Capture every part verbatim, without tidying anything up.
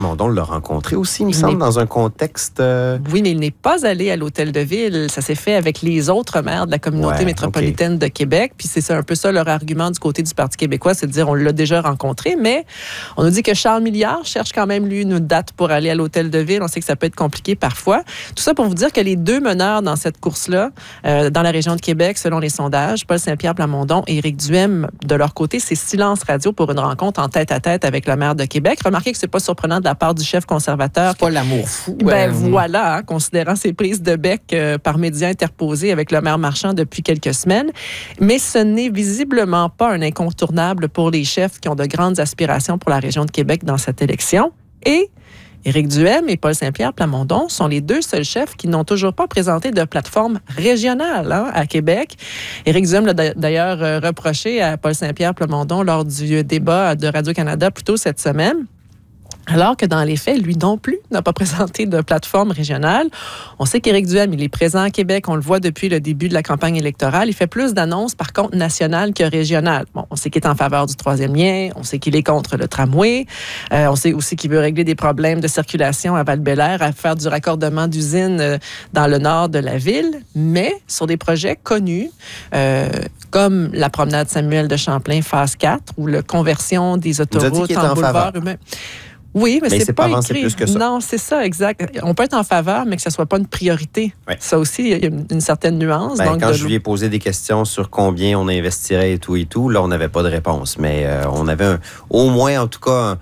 Mondon l'a rencontré aussi, il me semble, dans un contexte... Euh... Oui, mais il n'est pas allé à l'hôtel de ville. Ça s'est fait avec les autres maires de la communauté ouais, métropolitaine okay. de Québec. Puis c'est un peu ça leur argument du côté du Parti québécois, c'est de dire on l'a déjà rencontré. Mais on nous dit que Charles Milliard cherche quand même, lui, une date pour aller à l'hôtel de ville. On sait que ça peut être compliqué parfois. Tout ça pour vous dire que les deux meneurs dans cette course-là, euh, dans la région de Québec, selon les sondages, Paul Saint-Pierre Plamondon et Éric Duhem, de leur côté, c'est silence radio pour une rencontre en tête-à-tête avec le maire de Québec. Remarquez que c'est pas surprenant de la part du chef conservateur. C'est pas l'amour fou. Ben euh... voilà, hein, considérant ses prises de bec euh, par médias interposés avec le maire Marchand depuis quelques semaines. Mais ce n'est visiblement pas un incontournable pour les chefs qui ont de grandes aspirations pour la région de Québec dans cette élection. Et Éric Duhem et Paul Saint-Pierre Plamondon sont les deux seuls chefs qui n'ont toujours pas présenté de plateforme régionale hein, à Québec. Éric Duhem l'a d'ailleurs euh, reproché à Paul Saint-Pierre Plamondon lors du débat de Radio-Canada plus tôt cette semaine. Alors que dans les faits, lui non plus n'a pas présenté de plateforme régionale. On sait qu'Éric Duhem, il est présent à Québec, on le voit depuis le début de la campagne électorale. Il fait plus d'annonces, par contre, nationales que régionales. Bon, on sait qu'il est en faveur du troisième lien, on sait qu'il est contre le tramway, euh, on sait aussi qu'il veut régler des problèmes de circulation à Val-Bélair, à faire du raccordement d'usines euh, dans le nord de la ville, mais sur des projets connus, euh, comme la promenade Samuel de Champlain, phase quatre, ou la conversion des autoroutes en, en boulevard humain. Oui, mais, mais c'est, c'est pas, pas avancé écrit. Plus que ça. Non, c'est ça, exact. On peut être en faveur, mais que ce soit pas une priorité. Ouais. Ça aussi, il y a une, une certaine nuance. Ben, donc quand de... je lui ai posé des questions sur combien on investirait et tout et tout, là, on n'avait pas de réponse. Mais euh, on avait un, au moins, en tout cas, un,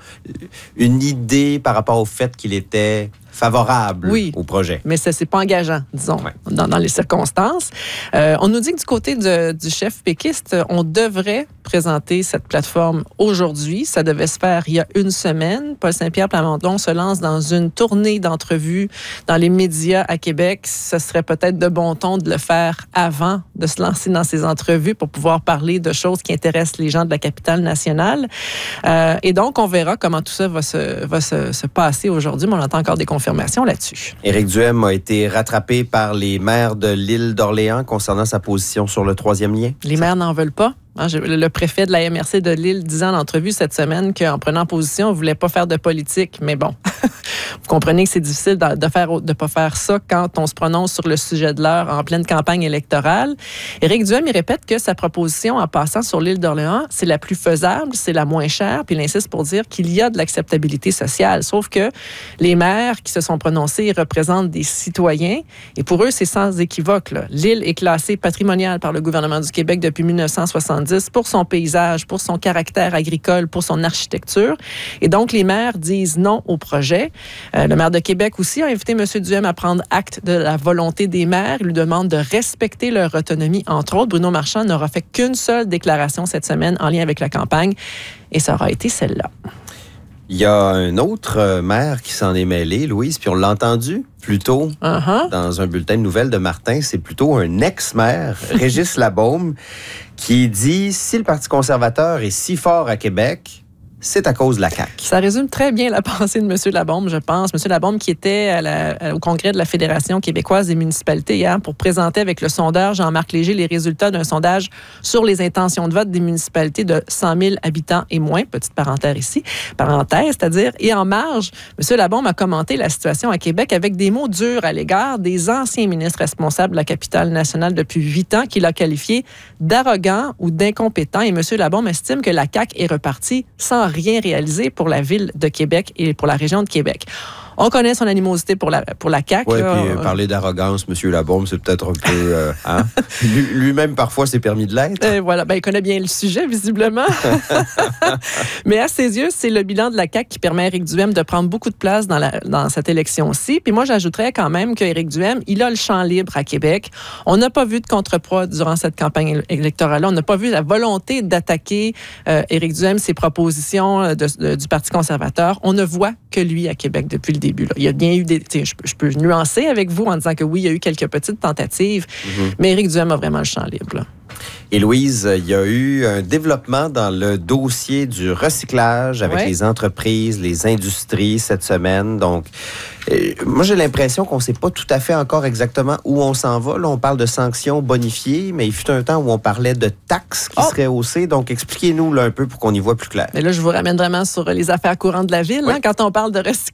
une idée par rapport au fait qu'il était favorable oui, au projet. Mais ça, c'est pas engageant, disons, ouais. dans, dans les circonstances. Euh, on nous dit que du côté de, du chef péquiste, on devrait présenter cette plateforme aujourd'hui. Ça devait se faire il y a une semaine. Paul Saint-Pierre Plamondon se lance dans une tournée d'entrevues dans les médias à Québec. Ce serait peut-être de bon ton de le faire avant de se lancer dans ces entrevues pour pouvoir parler de choses qui intéressent les gens de la capitale nationale. Euh, et donc, on verra comment tout ça va se, va se, se passer aujourd'hui, mais on attend encore des confirmations là-dessus. Éric Duhem a été rattrapé par les maires de l'île d'Orléans concernant sa position sur le troisième lien. Les maires n'en veulent pas. Le préfet de la M R C de Lille disait en entrevue cette semaine qu'en prenant position, on ne voulait pas faire de politique. Mais bon, vous comprenez que c'est difficile de ne faire, de pas faire ça quand on se prononce sur le sujet de l'heure en pleine campagne électorale. Éric Duhem, il répète que sa proposition en passant sur l'île d'Orléans, c'est la plus faisable, c'est la moins chère, puis il insiste pour dire qu'il y a de l'acceptabilité sociale. Sauf que les maires qui se sont prononcés, ils représentent des citoyens et pour eux, c'est sans équivoque. Là. L'île est classée patrimoniale par le gouvernement du Québec depuis dix-neuf cent soixante-dix pour son paysage, pour son caractère agricole, pour son architecture. Et donc, les maires disent non au projet. Euh, le maire de Québec aussi a invité M. Duhem à prendre acte de la volonté des maires. Il lui demande de respecter leur autonomie, entre autres. Bruno Marchand n'aura fait qu'une seule déclaration cette semaine en lien avec la campagne, et ça aura été celle-là. Il y a un autre maire qui s'en est mêlé, Louise, puis on l'a entendu plus tôt uh-huh. dans un bulletin de nouvelles de Martin. C'est plutôt un ex-maire, Régis Labaume, qui dit « Si le Parti conservateur est si fort à Québec, c'est à cause de la C A Q. Ça résume très bien la pensée de M. Labaume, je pense. M. Labaume qui était à la, au congrès de la Fédération québécoise des municipalités hier pour présenter avec le sondeur Jean-Marc Léger les résultats d'un sondage sur les intentions de vote des municipalités de cent mille habitants et moins. Petite parenthèse ici. Parenthèse, c'est-à-dire, et en marge, M. Labaume a commenté la situation à Québec avec des mots durs à l'égard des anciens ministres responsables de la capitale nationale depuis huit ans qu'il a qualifiés d'arrogants ou d'incompétents. Et M. Labaume estime que la C A Q est repartie sans rien réalisé pour la ville de Québec et pour la région de Québec. On connaît son animosité pour la, pour la C A Q. Oui, puis euh, parler d'arrogance, M. Labaume, c'est peut-être un peu... Euh, hein? Lui-même, parfois, s'est permis de l'être. Euh, voilà, ben, il connaît bien le sujet, visiblement. Mais à ses yeux, c'est le bilan de la C A Q qui permet à Éric Duhem de prendre beaucoup de place dans, la, dans cette élection-ci. Puis moi, j'ajouterais quand même qu'Éric Duhem, il a le champ libre à Québec. On n'a pas vu de contrepoids durant cette campagne électorale-là. On n'a pas vu la volonté d'attaquer euh, Éric Duhem, ses propositions de, de, du Parti conservateur. On ne voit que lui à Québec depuis le début. Là. Il y a bien eu des... Je peux, je peux nuancer avec vous en disant que oui, il y a eu quelques petites tentatives, mm-hmm. mais Éric Duhem a vraiment le champ libre. Là. Et Louise, il y a eu un développement dans le dossier du recyclage avec ouais. les entreprises, les industries cette semaine. Donc, euh, moi, j'ai l'impression qu'on ne sait pas tout à fait encore exactement où on s'en va. Là, on parle de sanctions bonifiées, mais il fut un temps où on parlait de taxes qui oh. seraient haussées. Donc, expliquez-nous là, un peu pour qu'on y voit plus clair. Mais là, je vous ramène vraiment sur les affaires courantes de la ville. Oui. Hein, quand on parle de recyclage,